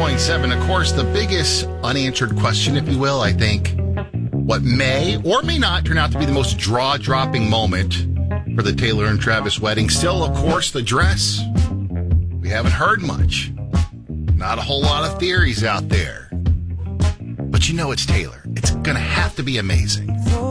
101.7. Of course, the biggest unanswered question, if you will, I think, what may or may not turn out to be the most jaw-dropping moment for the Taylor and Travis wedding. Still, of course, the dress. We haven't heard much. Not a whole lot of theories out there. But you know it's Taylor. It's going to have to be amazing.